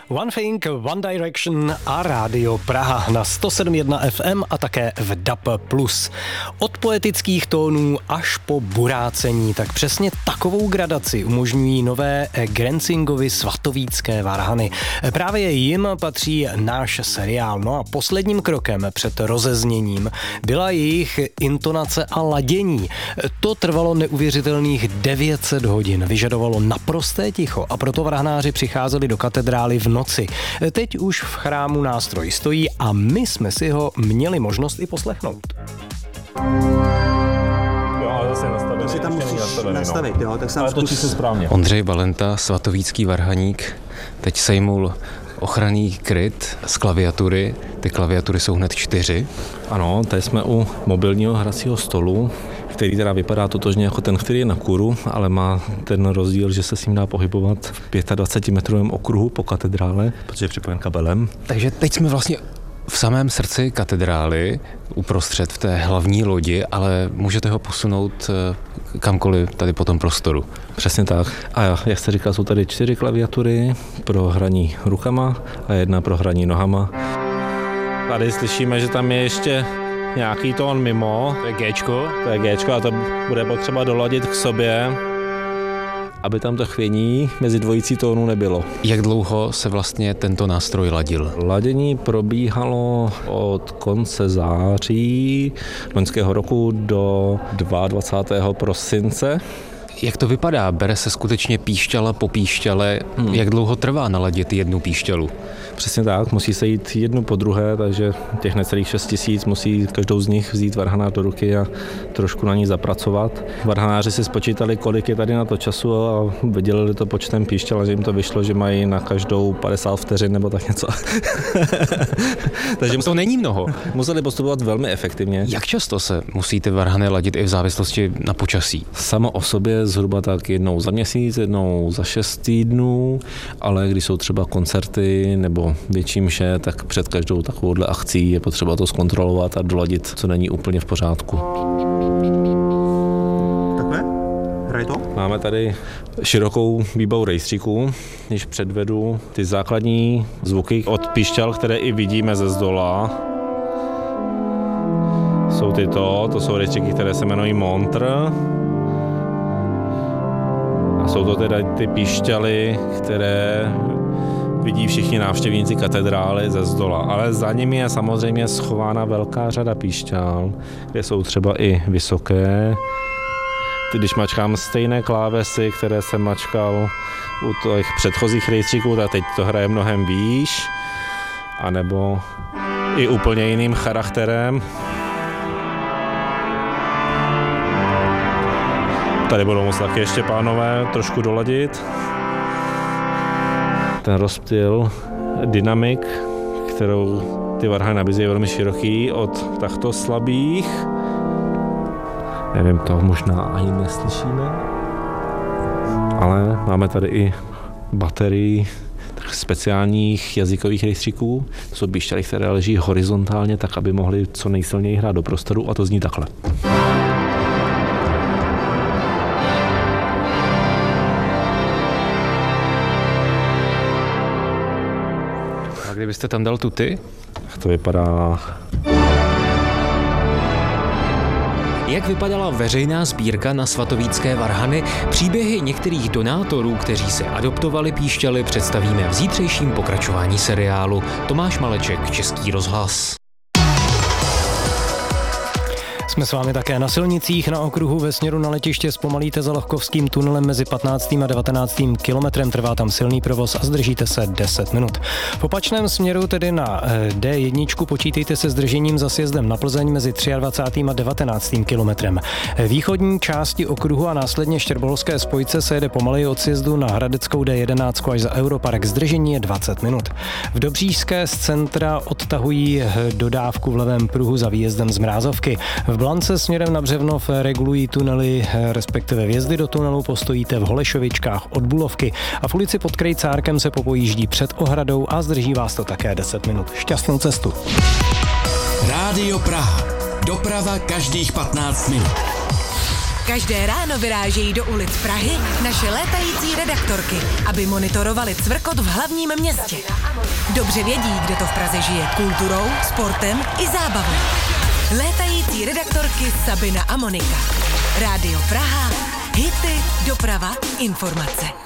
One Thing, One Direction a Rádio Praha na 107.1 FM a také v DAB+. Od poetických tónů až po burácení, tak přesně takovou gradaci umožňují nové Grenzingovy svatovícké varhany. Právě jim patří náš seriál. No a posledním krokem před rozezněním byla jejich intonace a ladění. To trvalo neuvěřitelných 900 hodin, vyžadovalo naprosté ticho a proto varhanáři přicházeli do katedrály v noci. Teď už v chrámu nástroj stojí a my jsme si ho měli možnost i poslechnout. Jo, ale zase nastavený. To si tam musíš nastavit, jo, tak se ale točí se správně. Ondřej Valenta, svatovícký varhaník, teď sejmul ochranný kryt z klaviatury. Ty klaviatury jsou hned 4. Ano, tady jsme u mobilního hracího stolu, který teda vypadá totožně jako ten, který je na kuru, ale má ten rozdíl, že se s ním dá pohybovat v 25-metrovém okruhu po katedrále, protože je připojen kabelem. Takže teď jsme vlastně v samém srdci katedrály, uprostřed v té hlavní lodi, ale můžete ho posunout kamkoliv tady po tom prostoru. Přesně tak. A jak jste říkal, jsou tady 4 klaviatury pro hraní rukama a 1 pro hraní nohama. Tady slyšíme, že tam je ještě nějaký tón mimo. To je Gčko. To je Gčko a to bude potřeba doladit k sobě, aby tam to chvění mezi dvojicí tónů nebylo. Jak dlouho se vlastně tento nástroj ladil? Ladění probíhalo od konce září loňského roku do 22. prosince. Jak to vypadá? Bere se skutečně píšťala po píšťale? Jak dlouho trvá naladit jednu píšťalu? Přesně tak, musí se jít jednu po druhé, takže těch necelých 6 000 musí každou z nich vzít varhanář do ruky a trošku na ní zapracovat. Varhanáři si spočítali, kolik je tady na to času a vydělili to počtem píšťal, že jim to vyšlo, že mají na každou 50 vteřin nebo tak něco. Takže to není mnoho. Museli postupovat velmi efektivně. Jak často se musí ty varhany ladit i v závislosti na počasí? Samo o sobě zhruba tak jednou za měsíc, jednou za 6 týdnů, ale když jsou třeba koncerty nebo větší mše, tak před každou takovouhle akcí je potřeba to zkontrolovat a doladit, co není úplně v pořádku. Takhle? Hraje to? Máme tady širokou výbavu rejstříků, když předvedu ty základní zvuky od píšťal, které i vidíme ze zdola. Jsou to jsou rejstříky, které se jmenují Montr. A jsou to teda ty píšťaly, které vidí všichni návštěvníci katedrály ze zdola. Ale za nimi je samozřejmě schována velká řada píšťal, kde jsou třeba i vysoké. Když mačkám stejné klávesy, které jsem mačkal u těch předchozích rejstříků, tak teď to hraje mnohem výš, anebo i úplně jiným charakterem. Tady budou moct taky ještě pánové trošku doladit. Ten rozptyl, dynamik, kterou ty varhany nabízejí, je velmi široký od takto slabých. Nevím, to možná ani neslyšíme, ale máme tady i baterii speciálních jazykových rejstříků. To jsou píšťaly, které leží horizontálně, tak aby mohly co nejsilněji hrát do prostoru a to zní takhle. Kdybyste tam dal tuty? To vypadá... Jak vypadala veřejná sbírka na svatovícké varhany, příběhy některých donátorů, kteří se adoptovali píšťaly, představíme v zítřejším pokračování seriálu. Tomáš Maleček, Český rozhlas. Jsme s vámi také na silnicích na okruhu ve směru na letiště. Zpomalíte za Lohkovským tunelem mezi 15. a 19. kilometrem. Trvá tam silný provoz a zdržíte se 10 minut. V opačném směru, tedy na D1, počítejte se zdržením za sjezdem na Plzeň mezi 23. a 19. kilometrem. Východní části okruhu a následně Štěrbolovské spojce se jede pomaleji od sjezdu na Hradeckou D11 až za Europark. Zdržení je 20 minut. V Dobříšské z centra odtahují dodávku v levém pruhu za výjezdem z Mrázovky. V Blance směrem na Břevnov regulují tunely, respektive vjezdy do tunelu postojíte v Holešovičkách od Bulovky a v ulici pod Krejcárkem se popojíždí před ohradou a zdrží vás to také 10 minut. Šťastnou cestu. Rádio Praha. Doprava každých 15 minut. Každé ráno vyrážejí do ulic Prahy naše létající redaktorky, aby monitorovali cvrkot v hlavním městě. Dobře vědí, kde to v Praze žije kulturou, sportem i zábavou. Létající redaktorky Sabina a Monika. Rádio Praha, hity, doprava, informace.